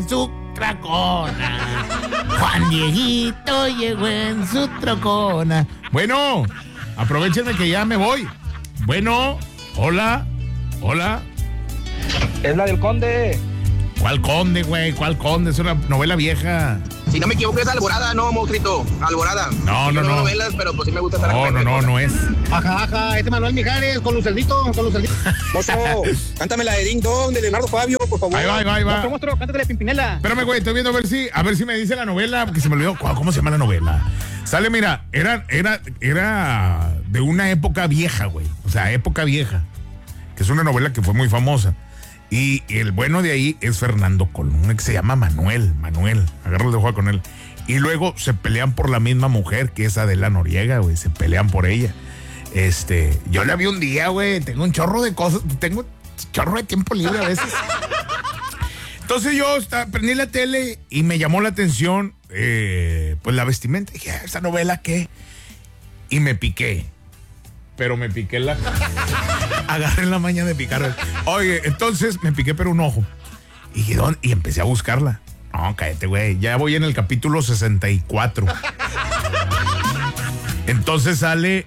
en su tracona. Juan Dieguito llegó en su tracona. Bueno, aprovechenme que ya me voy. Bueno, hola. Es la del Conde. ¿Cuál Conde, güey? ¿Cuál Conde? Es una novela vieja. Si no me equivoco es Alborada, ¿no, monstruito? Alborada. No. novelas, pero pues sí me gusta estar No es. Ajá, este Manuel Mijares, con Luceldito. Mozo, cántame la de Ding Dong de Leonardo Fabio, por favor. Ahí va. Monstruo, cántate la Pimpinela. Espérame, güey, estoy viendo a ver si me dice la novela, porque se me olvidó. ¿Cómo se llama la novela? Sale, mira, era de una época vieja, güey. O sea, época vieja. Que es una novela que fue muy famosa. Y el bueno de ahí es Fernando Colunga, que se llama Manuel. Agárralo de juego con él. Y luego se pelean por la misma mujer, que es Adela Noriega, güey. Se pelean por ella. Yo la vi un día, güey. Tengo un chorro de cosas. Tengo un chorro de tiempo libre a veces. Entonces yo prendí la tele y me llamó la atención, pues la vestimenta. Dije, ¿esta novela qué? Y me piqué. Pero me piqué agarré en la maña de picar. Oye, entonces me piqué pero un ojo. Y empecé a buscarla. No, cállate, güey. Ya voy en el capítulo 64. Entonces sale,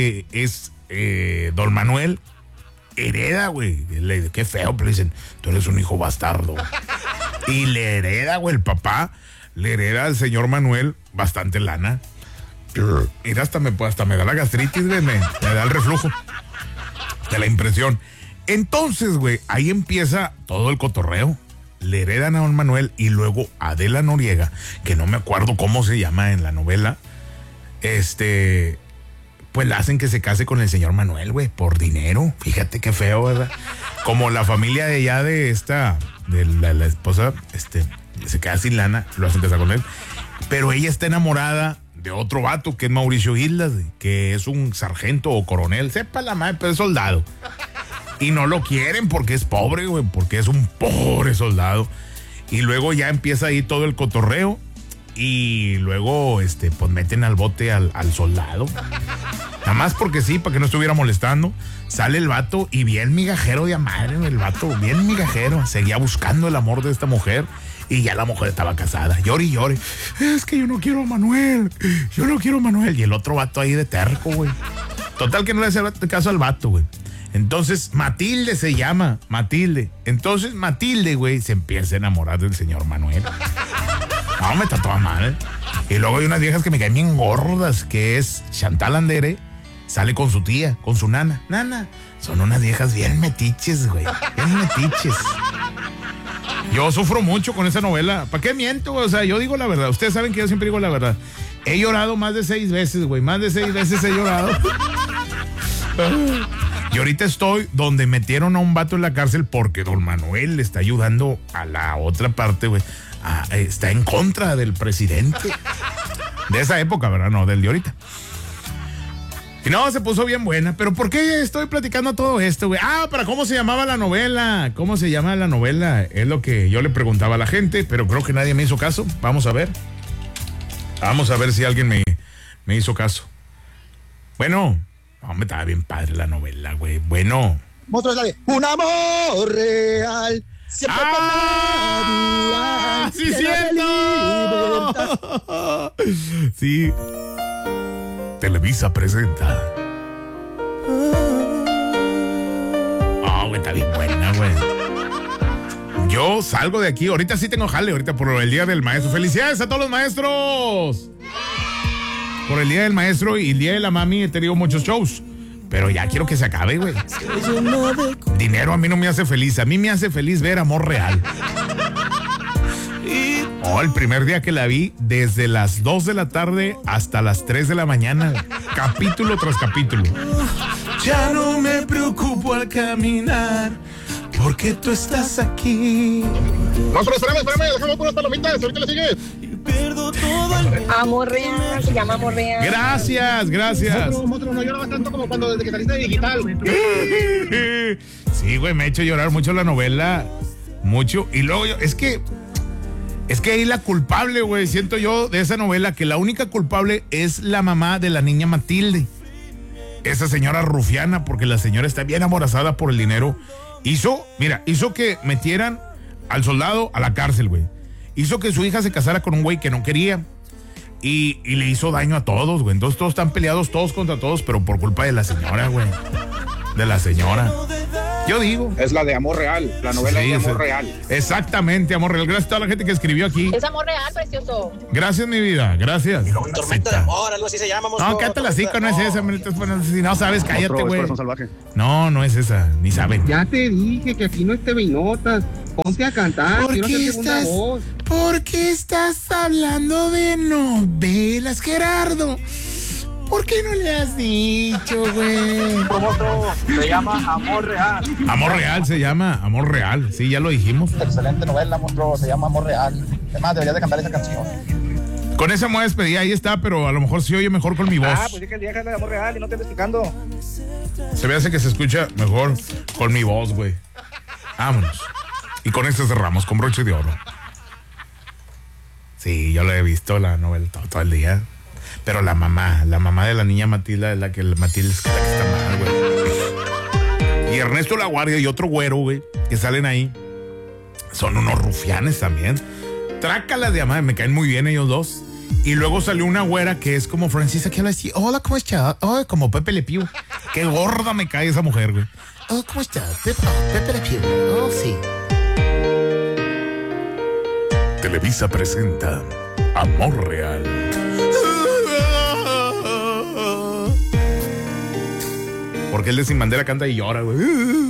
don Manuel hereda, güey. Qué feo, pero le dicen, tú eres un hijo bastardo. Y le hereda, güey, el papá. Le hereda al señor Manuel bastante lana. Mira, hasta me da la gastritis, güey, me da el reflujo de la impresión. Entonces, güey, ahí empieza todo el cotorreo. Le heredan a don Manuel y luego Adela Noriega, que no me acuerdo cómo se llama en la novela, pues la hacen que se case con el señor Manuel, güey, por dinero. Fíjate qué feo, ¿verdad? Como la familia de allá de la esposa, se queda sin lana, lo hacen casar con él. Pero ella está enamorada de otro vato que es Mauricio Islas, que es un sargento o coronel, sepa la madre, pero es soldado. Y no lo quieren porque es pobre, güey, porque es un pobre soldado. Y luego ya empieza ahí todo el cotorreo. Y luego, pues meten al bote al soldado. Nada más porque sí, para que no estuviera molestando. Sale el vato y bien migajero de madre, el vato, bien migajero. Seguía buscando el amor de esta mujer. Y ya la mujer estaba casada. Llore y llore. Es que yo no quiero a Manuel. Y el otro vato ahí de terco, güey. Total que no le hace caso al vato, güey. Entonces, Matilde se llama. Matilde. Entonces, Matilde, güey, se empieza a enamorar del señor Manuel. No, me está toda mal. Y luego hay unas viejas que me caen bien gordas, que es Chantal Andere. Sale con su tía, con su nana. Nana. Son unas viejas bien metiches, güey. Bien metiches. Yo sufro mucho con esa novela. ¿Para qué miento? O sea, yo digo la verdad. Ustedes saben que yo siempre digo la verdad. He llorado más de 6 veces, güey. Más de 6 veces he llorado. Y ahorita estoy donde metieron a un vato en la cárcel porque don Manuel le está ayudando a la otra parte, güey. Está en contra del presidente. De esa época, ¿verdad? No, del de ahorita. Y no, se puso bien buena. ¿Pero por qué estoy platicando todo esto, güey? ¿Para cómo se llamaba la novela? ¿Cómo se llama la novela? Es lo que yo le preguntaba a la gente, pero creo que nadie me hizo caso. Vamos a ver. Vamos a ver si alguien me hizo caso. Bueno, hombre, estaba bien padre la novela, güey. Bueno. Monstruo, sale. Un amor real. Siempre ¡Sí, cierto! Sí. Televisa presenta. Güey, está bien buena, güey. Yo salgo de aquí. Ahorita sí tengo jale, ahorita por el Día del Maestro. ¡Felicidades a todos los maestros! Por el Día del Maestro y el Día de la Mami he tenido muchos shows. Pero ya quiero que se acabe, güey. Dinero a mí no me hace feliz. A mí me hace feliz ver amor real. El primer día que la vi, desde las 2 de la tarde hasta las 3 de la mañana. Capítulo tras capítulo. Ya no me preocupo al caminar, porque tú estás aquí. No, pero espérame, déjame poner palomitas, ahorita le sigues. Amor real, se llama Amor real. Gracias. Monstruo, no lloraba tanto como cuando desde que saliste de digital. Sí, güey, me ha hecho llorar mucho la novela. Mucho. Y luego es que ahí la culpable, güey, siento yo de esa novela, que la única culpable es la mamá de la niña Matilde. Esa señora rufiana, porque la señora está bien aborazada por el dinero. Hizo que metieran al soldado a la cárcel, güey. Hizo que su hija se casara con un güey que no quería. Y le hizo daño a todos, güey. Entonces todos están peleados, todos contra todos, pero por culpa de la señora, güey. De la señora. Yo digo. Es la de Amor Real, la novela Sí, de Amor sí. Real. Exactamente, Amor Real. Gracias a toda la gente que escribió aquí. Es amor real, precioso. Gracias, mi vida. Gracias. Tormenta de amor, algo así se llama, monstruo. No, cántala así, no es esa. Si no sabes, cállate, Monstruo, es güey. Corazón Salvaje. No, no es esa. Ni saben. Ya te dije que aquí no es TV y Notas. Ponte a cantar. Quiero hacer segunda voz. ¿Por qué estás hablando de novelas, Gerardo? ¿Por qué no le has dicho, güey? Monstruo, se llama Amor Real. Amor Real se llama, Amor Real. Sí, ya lo dijimos. Excelente novela, monstruo, se llama Amor Real. Además, deberías de cantar esa canción. Con esa me voy a despedir, ahí está, pero a lo mejor se oye mejor con mi voz. pues es que el día es de Amor Real y no te estoy explicando. Se me hace que se escucha mejor con mi voz, güey. Vámonos. Y con esto cerramos, con broche de oro. Sí, yo lo he visto, la novela, todo el día. Pero la mamá de la niña Matilda es la que Matilda es la que está mal, güey. Y Ernesto La Guardia y otro güero, güey, que salen ahí. Son unos rufianes también. Trácala de amar, me caen muy bien ellos dos. Y luego salió una güera que es como Francisa, que habla así. Hola, ¿cómo estás? Oh, como Pepe Le Pew. Qué gorda me cae esa mujer, güey. Oh, ¿cómo estás? Pepe Le Pew. Oh, sí. Televisa presenta Amor Real. Porque el de Sin Bandera canta y llora, güey.